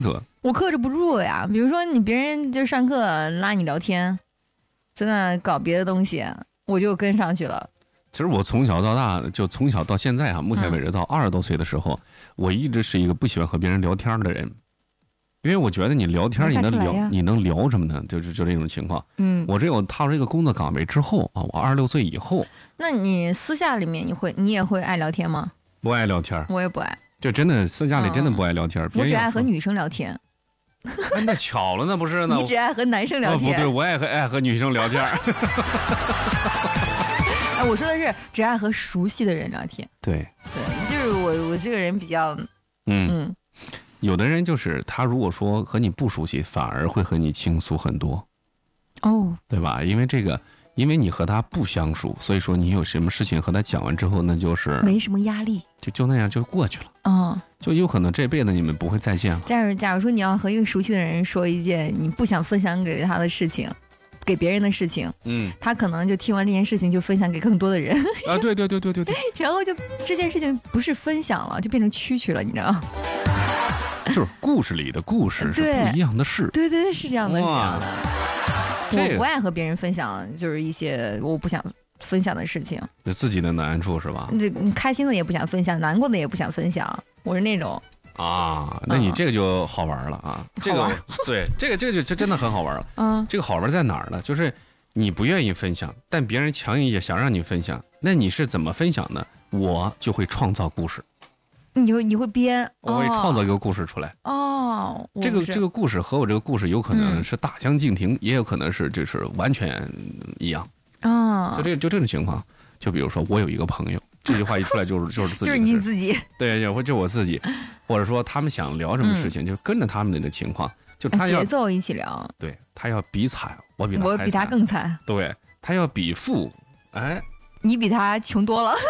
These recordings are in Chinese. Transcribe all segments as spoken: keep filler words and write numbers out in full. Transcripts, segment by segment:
则。 我克制不住呀，比如说你别人就上课拉你聊天，在那搞别的东西，我就跟上去了。 其实我从小到大，就从小到现在啊，目前为止到二十多岁的时候，嗯、我一直是一个不喜欢和别人聊天的人，因为我觉得你聊天你能聊你能聊什么呢？就是就这种情况。嗯，我只有踏入这个工作岗位之后啊，我二十六岁以后。 那你私下里面你会你也会爱聊天吗？ 不爱聊天， 我也不爱。 就真的私下里真的不爱聊天，嗯、 我只爱和女生聊天。 哎，那巧了，那不是呢？ 你只爱和男生聊天？ 哦、不对，我爱和爱和女生聊天。 哎，我说的是只爱和熟悉的人聊天。 对对，就是我我这个人比较， 嗯嗯，有的人就是他如果说和你不熟悉，反而会和你倾诉很多， 哦， 对吧？因为这个，因为你和他不相熟，所以说你有什么事情和他讲完之后，那就是没什么压力， 就就那样就过去了。 嗯， 就有可能这辈子你们不会再见了。 假如假如说你要和一个熟悉的人说一件你不想分享给他的事情。给别人的事情，嗯，他可能就听完这件事情就分享给更多的人啊，对对对对对对， 然后就这件事情不是分享了，就变成蛐蛐了，你知道吗？ 就是故事里的故事是不一样的事， 对对对，是这样的，是这样的。 这我不爱和别人分享，就是一些我不想分享的事情， 就自己的难处是吧？ 这开心的也不想分享，难过的也不想分享，我是那种。 啊，那你这个就好玩了啊！嗯、这个对，这个这个就就真的很好玩了。嗯，这个好玩在哪儿呢？就是你不愿意分享，但别人强硬也想让你分享，那你是怎么分享呢？我就会创造故事， 你会你会编， 我会创造一个故事出来。 哦， 这个这个故事和我这个故事有可能是大相径庭，嗯、也有可能是就是完全一样。 啊、哦， 就这就这种情况，就比如说我有一个朋友。这句话一出来就是就是自己， 就是你自己， 对，也会就我自己，或者说他们想聊什么事情，嗯、就跟着他们的那个情况，就他要节奏一起聊， 对他要比惨，我比他我比他更惨， 对他要比富，哎， 你比他穷多了，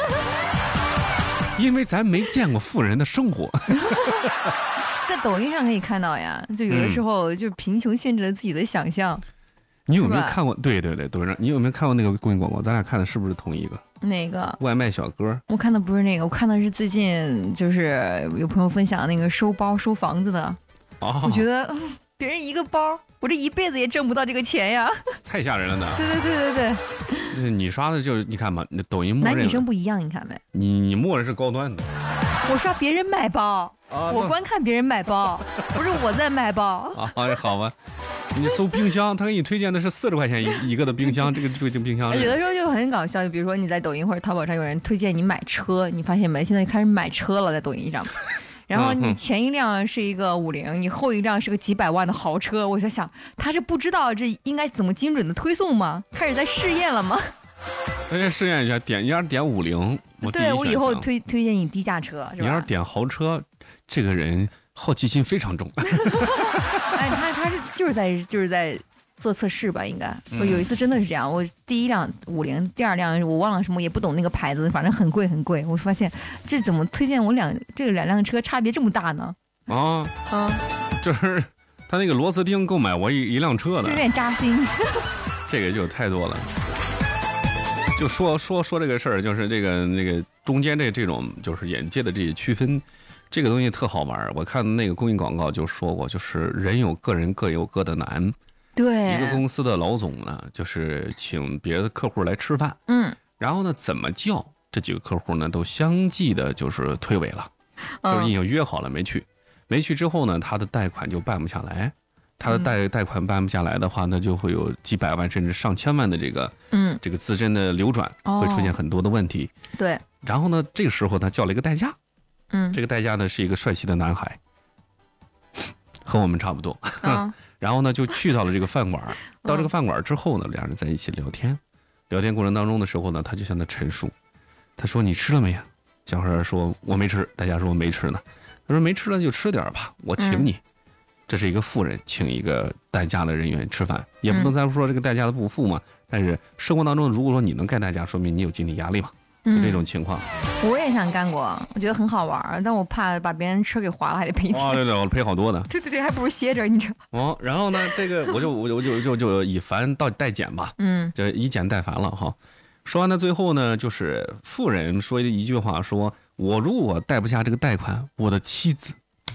因为咱没见过富人的生活， 在抖音上可以看到呀，就有的时候就贫穷限制了自己的想象。嗯你有没有看过？对对对，抖音上你有没有看过那个公益广告？咱俩看的是不是同一个？ 哪个？ 外卖小哥。 我看的不是那个，我看的是最近就是有朋友分享那个收包收房子的。 哦。 我觉得别人一个包，我这一辈子也挣不到这个钱呀。 太吓人了呢。 对对对对对。你刷的就是你看嘛，那抖音默认。 男女生不一样，你看没？ 你你默认是高端的。 我刷别人买包，啊、我观看别人买包，不是我在买包。 啊，好吧。你搜冰箱，他给你推荐的是四十块钱一一个的冰箱，这个这个冰箱。 有的时候就很搞笑，就比如说你在抖音或者淘宝上有人推荐你买车，你发现没？现在开始买车了，在抖音上。然后你前一辆是一个五菱，你后一辆是个几百万的豪车，我在想，他是不知道这应该怎么精准的推送吗？开始在试验了吗？ 大家试验一下，点你要是点五菱，我对我以后推推荐你低价车，是吧？ 你要是点豪车，这个人好奇心非常重。 哎，他他是就是在就是在做测试吧，应该。我有一次真的是这样，我第一辆五菱，第二辆我忘了什么，也不懂那个牌子，反正很贵很贵。我发现这怎么推荐我两这个两辆车差别这么大呢？ 啊，嗯，就是他那个螺丝钉购买我一一辆车的， 有点扎心。 这个就太多了。就说说说这个事儿，就是这个那个中间这这种就是眼界的这些区分。这个东西特好玩，我看那个公益广告就说过，就是人有个人各有各的难。 对， 一个公司的老总呢，就是请别的客户来吃饭，嗯，然后呢，怎么叫这几个客户呢，都相继的就是退尾了，就是已经约好了没去，没去之后呢，他的贷款就办不下来，他的贷贷款办不下来的话，那就会有几百万甚至上千万的这个，嗯，这个资金的流转会出现很多的问题。 对， 然后呢，这个时候他叫了一个代驾。嗯，这个代驾呢是一个帅气的男孩，和我们差不多。嗯、然后呢，就去到了这个饭馆。到这个饭馆之后呢，两人在一起聊天。聊天过程当中的时候呢，他就向他陈述，他说：“你吃了没呀？”小孩说：“我没吃。”代驾说：“我没吃呢。”他说：“没吃了就吃点吧，我请你。嗯”这是一个富人请一个代驾的人员吃饭，也不能再说这个代驾的不富嘛。但是生活当中，如果说你能干代驾，说明你有经济压力嘛。就这种情况、 嗯，我也想干过，我觉得很好玩，但我怕把别人车给划了，还得赔钱。 哦，对对，我赔好多的。 对对对，还不如歇着，你知道。 哦，然后呢，这个我就我就我就就就以繁到代减吧，嗯，就以简代繁了哈。说完了最后呢，就是富人说一句话说，我如果贷不下这个贷款，我的妻子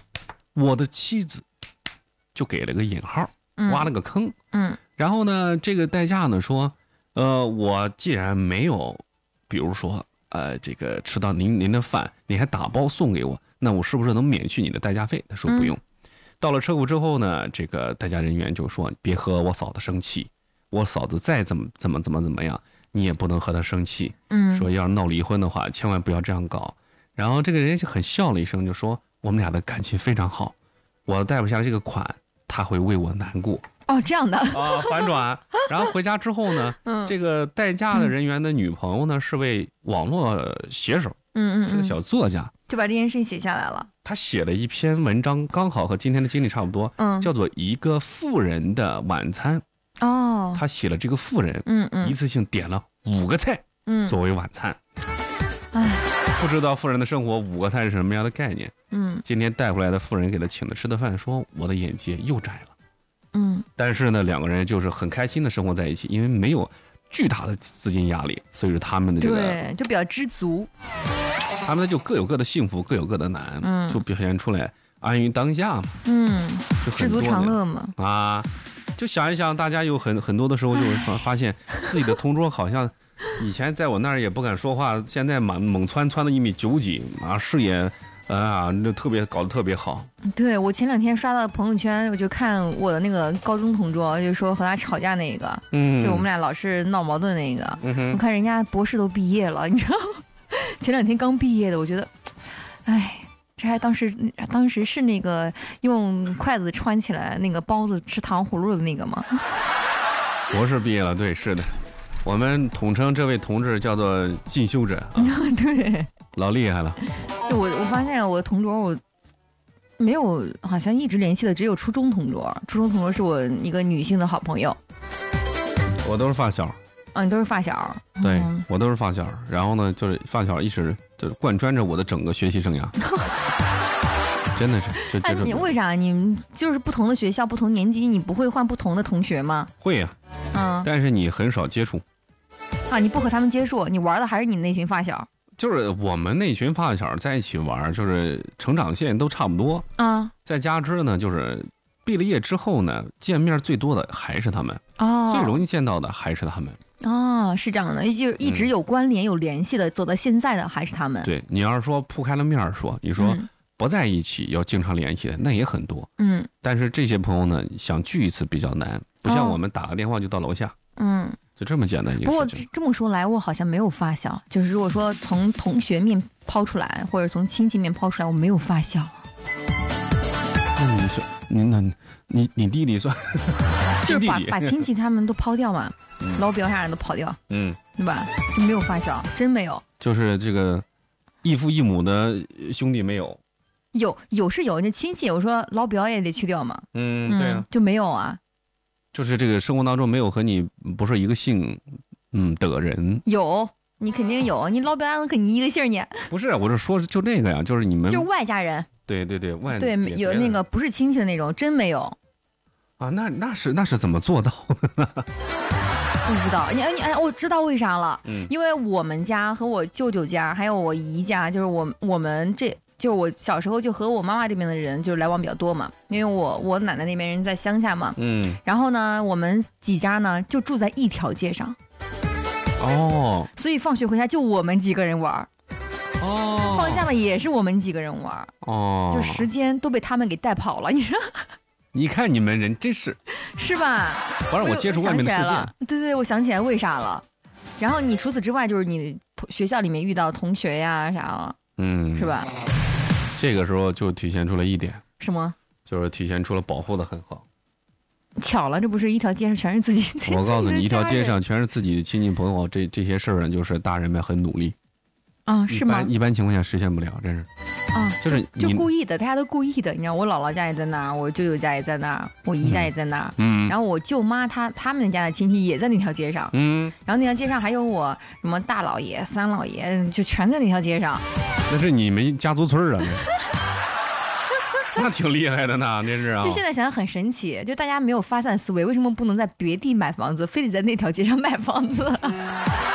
我的妻子就给了个引号，挖了个坑。 嗯， 然后呢，这个代驾呢说，呃，我既然没有，比如说，呃，这个吃到您您的饭，你还打包送给我，那我是不是能免去你的代驾费？他说不用。嗯、到了车库之后呢，这个代驾人员就说，别和我嫂子生气，我嫂子再怎么怎么怎么怎么样，你也不能和她生气。 嗯， 说要是闹离婚的话，千万不要这样搞。然后这个人就很笑了一声，就说我们俩的感情非常好，我贷不下这个款，他会为我难过。 哦，这样的啊，反转。然后回家之后呢，嗯、这个代驾的人员的女朋友呢、嗯、是位网络写手， 嗯嗯， 是个小作家， 就把这件事情写下来了。 他写了一篇文章，刚好和今天的经历差不多，嗯，叫做《一个富人的晚餐》。 哦， 他写了这个富人， 嗯嗯， 一次性点了五个菜，嗯，作为晚餐。 哎， 不知道富人的生活五个菜是什么样的概念？ 嗯， 今天带回来的富人给他请的吃的饭，说我的眼界又窄了。 嗯， 但是呢，两个人就是很开心的生活在一起，因为没有巨大的资金压力，所以说他们的这个对就比较知足。 他们就各有各的幸福，各有各的难， 嗯， 就表现出来安于当下嘛， 嗯， 就知足常乐嘛。 啊，就想一想，大家有很很多的时候就会发现自己的同桌好像以前在我那儿也不敢说话，现在猛猛窜窜到一米九几啊，视野。啊，就特别搞得特别好。 对，我前两天刷到朋友圈，我就看我的那个高中同桌，就说和他吵架那个，嗯，就我们俩老是闹矛盾那个。嗯、我看人家博士都毕业了，你知道吗？前两天刚毕业的，我觉得，哎，这还当时当时是那个用筷子穿起来那个包子吃糖葫芦的那个吗？ 博士毕业了，对，是的，我们统称这位同志叫做进修者。啊、 对。 老厉害了， 就我我发现我的同桌我没有好像一直联系的只有初中同桌，初中同桌是我一个女性的好朋友。 我都是发小。 啊，你都是发小？ 对，嗯、我都是发小。然后呢，就是发小一直就贯穿着我的整个学习生涯。真的是，就哎，你为啥你就是不同的学校、不同年级，你不会换不同的同学吗？ 会呀、啊，嗯，但是你很少接触。 啊，你不和他们接触，你玩的还是你那群发小？ 就是我们那群发小在一起玩，就是成长线都差不多啊。 再加之呢，就是毕了业之后呢，见面最多的还是他们哦， 最容易见到的还是他们哦，是这样的，就一直有关联、嗯、有联系的，走到现在的还是他们。 对，你要是说铺开了面说，你说不在一起要经常联系的，那也很多。 嗯， 但是这些朋友呢，想聚一次比较难，不像我们打个电话就到楼下。 哦、嗯。 就这么简单一个事情。 不过这么说来，我好像没有发小。就是如果说从同学面抛出来，或者从亲戚面抛出来，我没有发小。 那你说，你那，你你弟弟算？ 就是把把亲戚他们都抛掉嘛，嗯、老表啥人都跑掉， 嗯， 对吧？就没有发小，真没有。 就是这个异父异母的兄弟没有。 有有是有，那亲戚我说老表也得去掉嘛。 嗯，对啊， 就没有啊。 就是这个生活当中没有和你不是一个姓，嗯的人。 有，你肯定有，你老表还能跟你一个姓呢？ 不是，我是说就那个呀，就是你们就外家人。 对对对，外对有那个不是亲戚的那种，真没有。 啊，那那是那是怎么做到的呢？ 不知道，你你哎，我知道为啥了， 嗯， 因为我们家和我舅舅家还有我姨家，就是我我们这。就我小时候就和我妈妈这边的人就来往比较多嘛，因为我我奶奶那边人在乡下嘛， 嗯， 然后呢，我们几家呢就住在一条街上， 哦， 所以放学回家就我们几个人玩， 哦， 放假了也是我们几个人玩， 哦， 就时间都被他们给带跑了，你说？ 你看你们人真是， 是吧？ 不让我接触外面的世界。 对对，我想起来为啥了。然后你除此之外，就是你学校里面遇到同学呀啥了， 嗯， 是吧？ 这个时候就体现出了一点， 什么？ 就是体现出了保护的很好。 巧了，这不是一条街上全是自己。 我告诉你，一条街上全是自己的亲戚朋友，这这些事儿呢，就是大人们很努力。 啊，是吗？ 一般一般情况下实现不了，真是。 啊， 就是就故意的，大家都故意的。你知道，我姥姥家也在那儿，我舅舅家也在那儿，我姨家也在那儿。 嗯。 然后我舅妈她他们家的亲戚也在那条街上。 嗯。 然后那条街上还有我什么大老爷、三老爷，就全在那条街上。 那是你们家族村啊。那挺厉害的呢，真是啊！ 就现在想想很神奇，就大家没有发散思维，为什么不能在别地买房子，非得在那条街上买房子？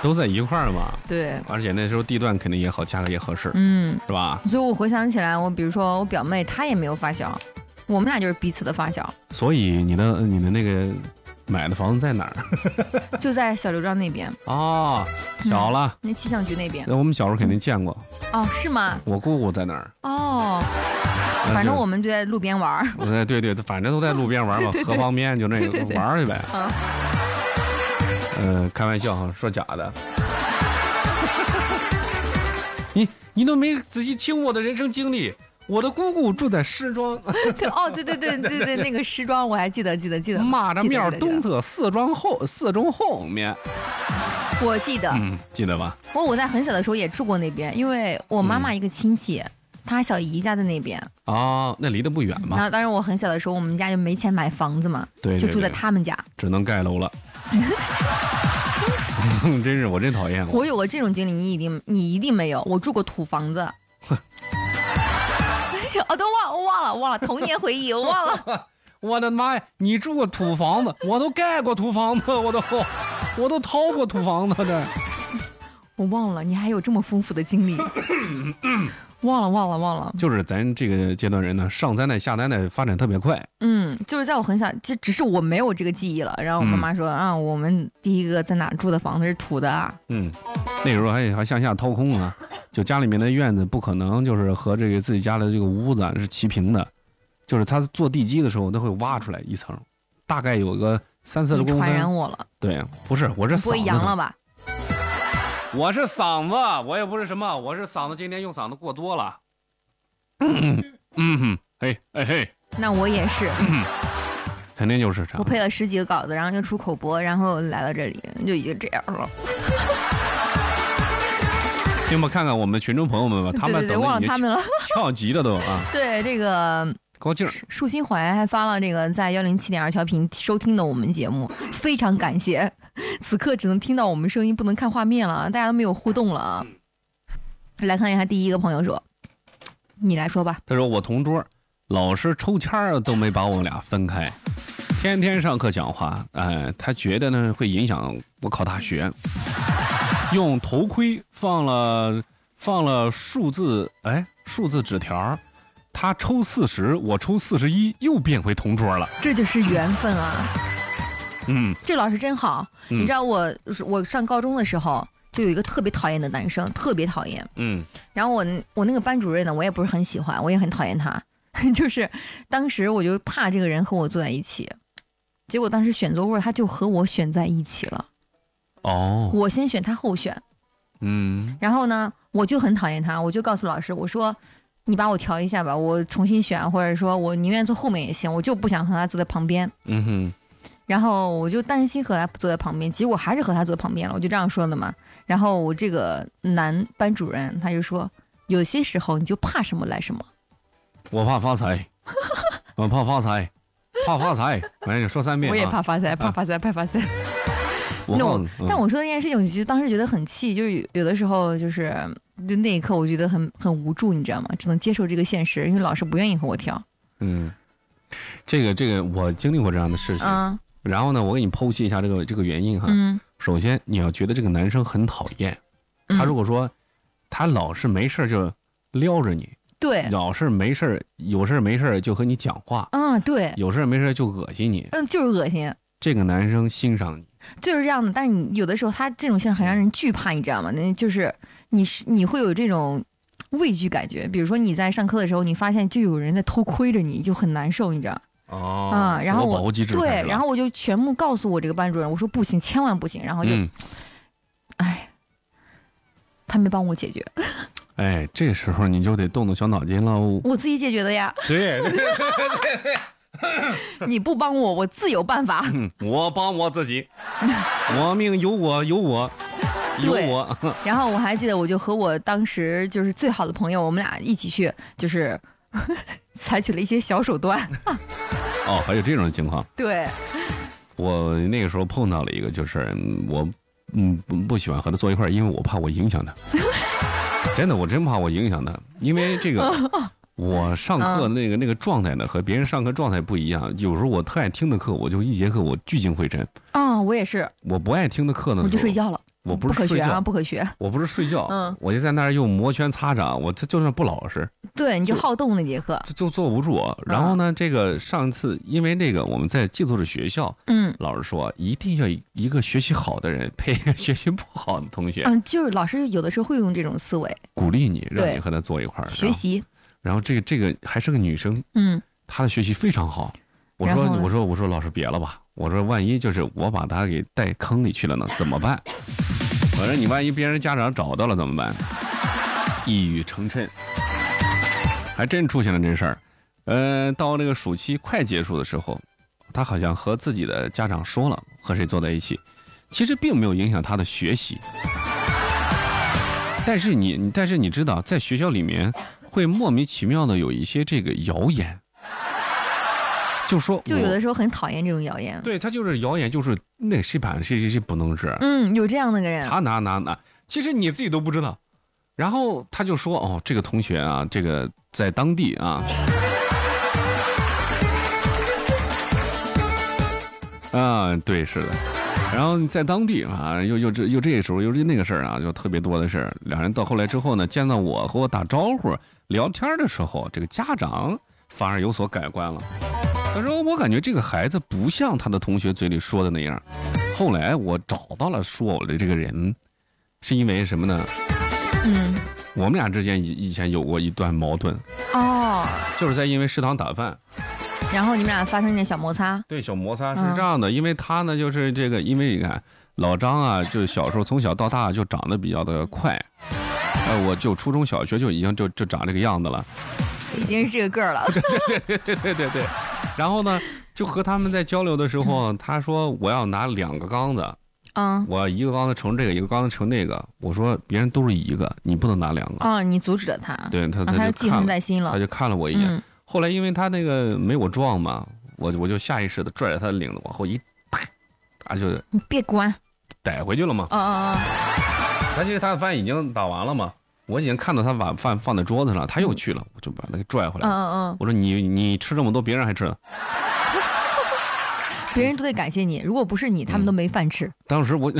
都在一块儿嘛。 对， 而且那时候地段肯定也好，价格也合适， 嗯， 是吧？ 所以我回想起来，我比如说我表妹，她也没有发小，我们俩就是彼此的发小。 所以你的你的那个买的房子在哪儿？ 就在小刘庄那边。 哦，小了， 嗯、那气象局那边。 那我们小时候肯定见过。 哦，是吗？ 我姑姑在那儿。 哦。反正我们就在路边玩儿。 对对对，反正都在路边玩嘛，河旁边就那个玩去呗。嗯。呃，开玩笑哈，说假的。你你都没仔细听我的人生经历，我的姑姑住在石庄。 哦，对对对对对，那个石庄我还记得记得记得。 马着面东侧四庄后四中后面。 我记得。 嗯，记得吧？ 我我在很小的时候也住过那边，因为我妈妈一个亲戚。嗯，他小姨家在那边哦，那离得不远嘛。 然后当时我很小的时候，我们家就没钱买房子嘛， 对， 就住在他们家， 只能盖楼了。真是我真讨厌我。 我有过这种经历，你一定你一定没有。我住过土房子。哦，都忘我忘了忘了童年回忆，我忘了。 我的妈呀！你住过土房子，我都盖过土房子，我都我都掏过土房子的。 我忘了，你还有这么丰富的经历。忘了忘了忘了， 就是咱这个阶段人呢，上三代下三代发展特别快。 嗯，就是在我很小，就只是我没有这个记忆了。然后我妈妈说、嗯、啊，我们第一个在哪住的房子是土的啊。 嗯，那个时候还还向下掏空啊，就家里面的院子不可能就是和这个自己家的这个屋子是齐平的，就是他做地基的时候都会挖出来一层，大概有个三四十公分。 传染我了。 对，不是，我这不会阳了吧？ 我是嗓子，我也不是什么，我是嗓子，今天用嗓子过多了。嗯嗯，嘿哎嘿， 那我也是， 嗯、肯定就是这样。 我配了十几个稿子，然后就出口播，然后来到这里就已经这样了。 行吧，看看我们群众朋友们吧，他们对对对忘了他们了， 跳级了都啊。 对这个。 高兴， 树心怀还发了这个在幺零七点二调频收听的我们节目，非常感谢。此刻只能听到我们声音，不能看画面了，大家都没有互动了啊。来看一下第一个朋友说，你来说吧。 他说我同桌老师抽签都没把我俩分开，天天上课讲话，哎，他觉得呢会影响我考大学。用头盔放了放了数字，哎，数字纸条。他抽四十，我抽四十一，又变回同桌了。 这就是缘分啊！ 嗯， 这老师真好。嗯、你知道我我上高中的时候，就有一个特别讨厌的男生，特别讨厌。 嗯， 然后我我那个班主任呢，我也不是很喜欢，我也很讨厌他。就是当时我就怕这个人和我坐在一起，结果当时选座位，他就和我选在一起了。 哦， 我先选，他后选。 嗯， 然后呢，我就很讨厌他，我就告诉老师，我说。你把我调一下吧，我重新选，或者说我宁愿坐后面也行，我就不想和他坐在旁边。 嗯哼。 然后我就担心和他坐在旁边，结果还是和他坐旁边了，我就这样说的嘛。然后我这个男班主任他就说，有些时候你就怕什么来什么。 我怕发财，我怕发财，怕发财。哎，你说三遍、啊。 我也怕发财，怕发财，怕发财。 我那我，嗯、但我说的这件事情，我就当时觉得很气，就是有的时候就是。就那一刻，我觉得很很无助，你知道吗？只能接受这个现实，因为老师不愿意和我调。嗯， 这个这个，我经历过这样的事情。嗯。然后呢，我给你剖析一下这个这个原因哈。嗯。首先，你要觉得这个男生很讨厌，他如果说、嗯、他老是没事就撩着你， 对， 老是没事有事没事就和你讲话， 嗯，对， 有事没事就恶心你， 嗯，就是恶心。 这个男生欣赏你， 就是这样的。但是你有的时候他这种现象很让人惧怕，你知道吗？那就是。你是你会有这种畏惧感觉，比如说你在上课的时候，你发现就有人在偷窥着你，就很难受，你知道？ 哦， 啊，然后我保护机制对，然后我就全部告诉我这个班主任，我说不行，千万不行，然后就，哎、嗯，他没帮我解决。 哎，这时候你就得动动小脑筋喽。 我自己解决的呀。 对对对对对。 你不帮我，我自有办法。 我帮我自己，我命由我由我。有我， 然后我还记得，我就和我当时就是最好的朋友，我们俩一起去，就是呵呵采取了一些小手段。 哦，还有这种情况？ 对， 我那个时候碰到了一个，就是我嗯不不喜欢和他坐一块儿，因为我怕我影响他。真的，我真怕我影响他，因为这个我上课的那个、嗯、那个状态呢，和别人上课状态不一样。有时候我特爱听的课，我就一节课我聚精会神。 啊、嗯，我也是。 我不爱听的课呢， 我就睡觉了。 我不是睡觉， 不可学啊， 我不是睡觉，嗯，我就在那儿又摩拳擦掌，我这就算不老实， 对，你就好动那节课就就坐不住。然后呢，这个上次因为那个我们在寄宿制学校，嗯，老师说一定要一个学习好的人配一个学习不好的同学， 嗯，就是老师有的时候会用这种思维鼓励你，让你和他坐一块儿学习。 然后这个这个还是个女生，嗯，她的学习非常好。我说我说我说老师别了吧，我说万一就是我把她给带坑里去了呢，怎么办？我说你万一别人家长找到了怎么办？一语成谶，还真出现了这事儿。呃，到那个暑期快结束的时候，他好像和自己的家长说了和谁坐在一起，其实并没有影响他的学习。但是你但是你知道，在学校里面会莫名其妙的有一些这个谣言。就说， 就有的时候很讨厌这种谣言。 对，他就是谣言，就是那谁版谁谁谁不能治。 嗯，有这样的个人。 他哪哪哪，其实你自己都不知道。然后他就说，哦，这个同学啊，这个在当地啊，啊，对，是的。然后在当地啊，又又这又这时候又那个事儿啊，就特别多的事儿。两人到后来之后呢，见到我和我打招呼聊天的时候，这个家长反而有所改观了。他说：“我感觉这个孩子不像他的同学嘴里说的那样。”后来我找到了说我的这个人，是因为什么呢？嗯，我们俩之间以以前有过一段矛盾。哦，就是在因为食堂打饭， 然后你们俩发生一点小摩擦。 对，小摩擦是这样的，嗯、因为他呢就是这个，因为你看老张啊，就小时候从小到大就长得比较的快，呃，我就初中小学就已经就就长这个样子了。 已经是这个个儿了。 对对对对对对对。然后呢，就和他们在交流的时候，嗯、他说我要拿两个缸子，嗯，我要一个缸子盛这个，一个缸子盛那个。我说别人都是一个，你不能拿两个。 哦，你阻止了他。 对他， 他就记恨在心了。 他就看了我一眼。嗯、后来因为他那个没我壮嘛，我我就下意识的拽着他的领子往后一打，他就你别管， 逮回去了嘛。 哦哦哦。 他其实他的饭已经打完了嘛。我已经看到他把饭放在桌子上，他又去了，我就把他给拽回来。嗯嗯嗯。我说你你吃这么多，别人还吃呢。 别人都得感谢你，如果不是你，他们都没饭吃。 嗯、当时我，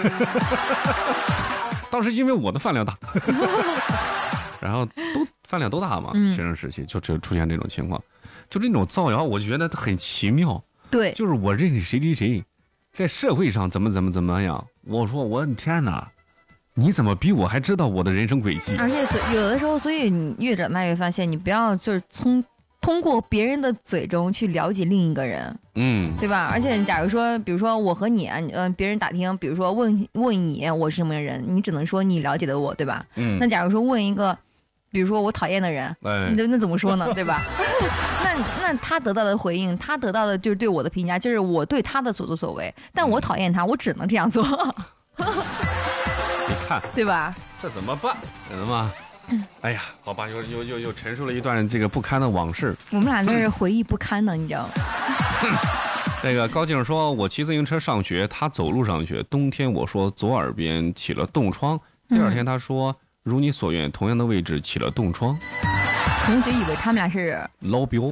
当时因为我的饭量大，然后都饭量都大嘛，学生时期就就出现这种情况，就这种造谣，我觉得很奇妙。 对， 就是我认识谁谁谁，在社会上怎么怎么怎么样，我说我的天哪！你怎么比我还知道我的人生轨迹？ 而且有的时候，所以你越长大越发现，你不要就是从通过别人的嘴中去了解另一个人，嗯，对吧？而且假如说，比如说我和你，嗯、呃，别人打听，比如说问问你我是什么人，你只能说你了解的我，对吧？嗯。那假如说问一个，比如说我讨厌的人，哎，那那怎么说呢？对吧？那那他得到的回应，他得到的就是对我的评价，就是我对他的所作所为，但我讨厌他，我只能这样做。 你看， 对吧？ 这怎么办？知道吗？哎呀，好吧，又又又又陈述了一段这个不堪的往事。 我们俩在这回忆不堪呢，你知道吗？ 那个高静说，我骑自行车上学，他走路上学。冬天我说左耳边起了冻疮，第二天他说、嗯、如你所愿，同样的位置起了冻疮。 同学以为他们俩是老表，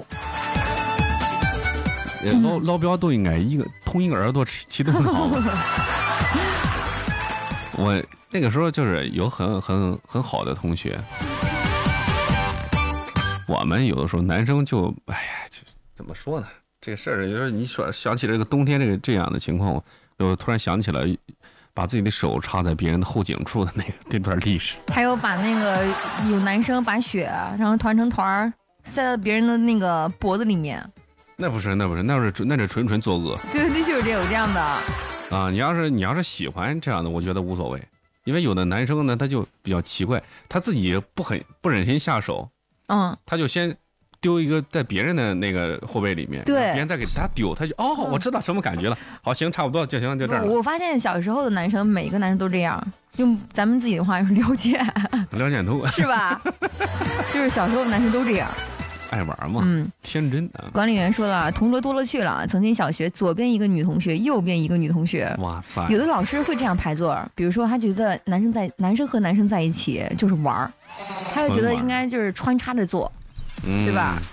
嗯、老老表都应该一个同一个耳朵起冻疮。我那个时候就是有很很很好的同学，我们有的时候男生就哎呀，就怎么说呢？这个事儿，就是你说想起这个冬天这个这样的情况，我突然想起了把自己的手插在别人的后颈处的那个那段历史。 还有把那个有男生把血然后团成团塞到别人的那个脖子里面。 那不是，那不是，那是那是纯纯作恶。 对，那就是有这样的。 啊，你要是你要是喜欢这样的，我觉得无所谓，因为有的男生呢，他就比较奇怪，他自己不很不忍心下手，嗯，他就先丢一个在别人的那个后背里面， 对， 别人再给他丢，他就哦，我知道什么感觉了，好，行，差不多就行，就这样。 我发现小时候的男生，每个男生都这样，用咱们自己的话是了解， 了解透， 是吧？就是小时候的男生都这样。 爱玩嘛，嗯，天真啊。 管理员说了，同桌多了去了。曾经小学左边一个女同学，右边一个女同学。哇塞！有的老师会这样排座，比如说他觉得男生在男生和男生在一起就是玩儿，他就觉得应该就是穿插着坐，嗯、对吧？